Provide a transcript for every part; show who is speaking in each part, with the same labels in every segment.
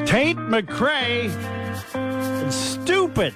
Speaker 1: Tate McRae and Stupid.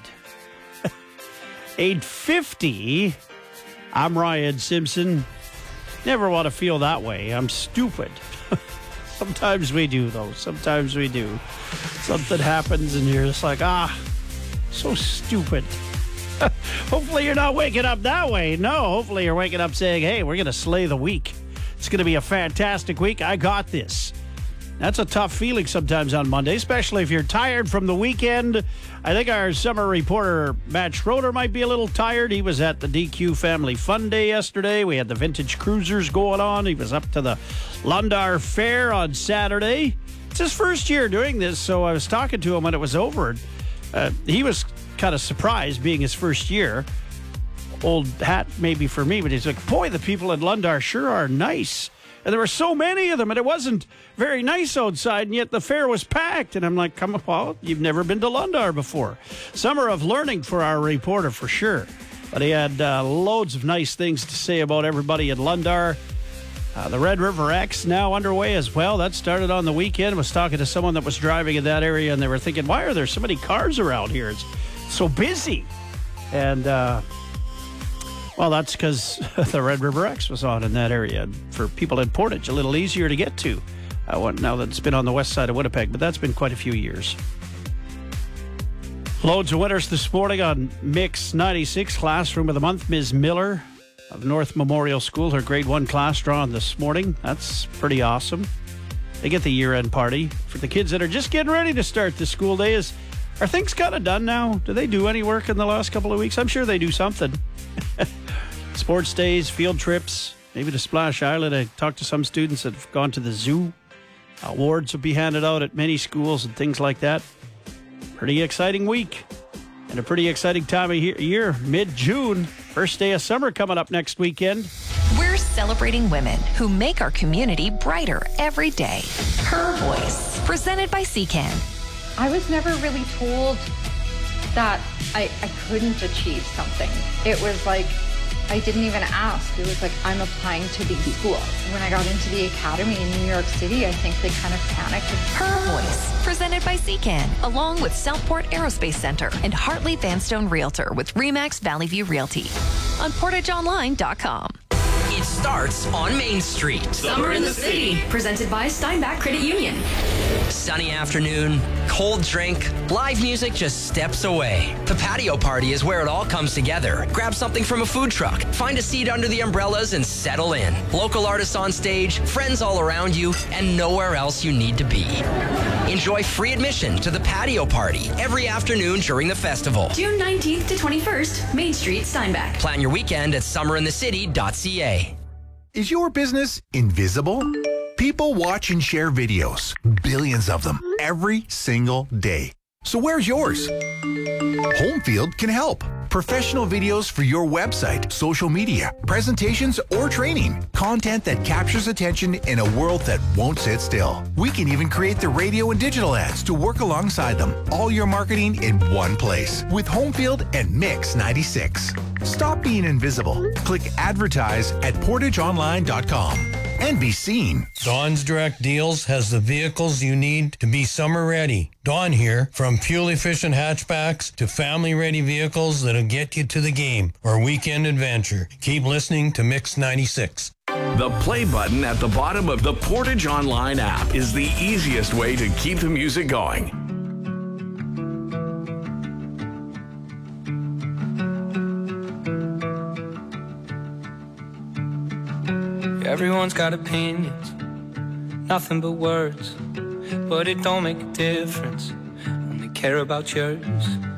Speaker 1: 8:50. I'm Ryan Simpson. Never want to feel that way. I'm stupid. Sometimes we do, though. Sometimes we do. Something happens and you're just like, so stupid. Hopefully you're not waking up that way. No, hopefully you're waking up saying, hey, we're going to slay the week. It's going to be a fantastic week. I got this. That's a tough feeling sometimes on Monday, especially if you're tired from the weekend. I think our summer reporter, Matt Schroeder, might be a little tired. He was at the DQ Family Fun Day yesterday. We had the vintage cruisers going on. He was up to the Lundar Fair on Saturday. It's his first year doing this, so I was talking to him when it was over. He was kind of surprised being his first year. Old hat maybe for me, but he's like, boy, the people at Lundar sure are nice. And there were so many of them, and it wasn't very nice outside, and yet the fair was packed. And I'm like, come on, well, you've never been to Lundar before. Summer of learning for our reporter, for sure. But he had loads of nice things to say about everybody at Lundar. The Red River X now underway as well. That started on the weekend. I was talking to someone that was driving in that area, and they were thinking, why are there so many cars around here? It's so busy. And well, that's because the Red River X was on in that area. For people in Portage, a little easier to get to now that it's been on the west side of Winnipeg, but that's been quite a few years. Loads of winners this morning on Mix 96. Classroom of the Month, Ms. Miller of North Memorial School. Her grade 1 class drawn this morning. That's pretty awesome. They get the year-end party. For the kids that are just getting ready to start the school day, are things kind of done now? Do they do any work in the last couple of weeks? I'm sure they do something. Sports days, field trips, maybe to Splash Island. I talked to some students that have gone to the zoo. Awards will be handed out at many schools and things like that. Pretty exciting week and a pretty exciting time of year, mid-June. First day of summer coming up next weekend.
Speaker 2: We're celebrating women who make our community brighter every day. Her Voice, presented by CCAN.
Speaker 3: I was never really told that I couldn't achieve something. It was like, I didn't even ask. It was like, I'm applying to these schools. When I got into the academy in New York City, I think they kind of panicked.
Speaker 2: Her Voice, presented by CCAN, along with Southport Aerospace Center and Hartley Vanstone Realtor with RE/MAX Valley View Realty on PortageOnline.com.
Speaker 4: It starts on Main Street.
Speaker 5: Summer in the City, presented by Steinbach Credit Union.
Speaker 4: Sunny afternoon, cold drink, live music just steps away. The patio party is where it all comes together. Grab something from a food truck, find a seat under the umbrellas and settle in. Local artists on stage, friends all around you, and nowhere else you need to be. Enjoy free admission to the patio party every afternoon during the festival.
Speaker 5: June 19th to 21st, Main Street, Steinbach.
Speaker 4: Plan your weekend at summerinthecity.ca.
Speaker 6: Is your business invisible? People watch and share videos, billions of them, every single day. So where's yours? Homefield can help. Professional videos for your website, social media, presentations, or training. Content that captures attention in a world that won't sit still. We can even create the radio and digital ads to work alongside them. All your marketing in one place with Homefield and Mix 96. Stop being invisible. Click advertise at portageonline.com and be seen.
Speaker 7: Dawn's Direct Deals has the vehicles you need to be summer ready. Dawn here, from fuel-efficient hatchbacks to family-ready vehicles that'll get you to the game or weekend adventure. Keep listening to Mix 96.
Speaker 8: The play button at the bottom of the Portage Online app is the easiest way to keep the music going.
Speaker 9: Everyone's got opinions, nothing but words, but it don't make a difference, only care about yours.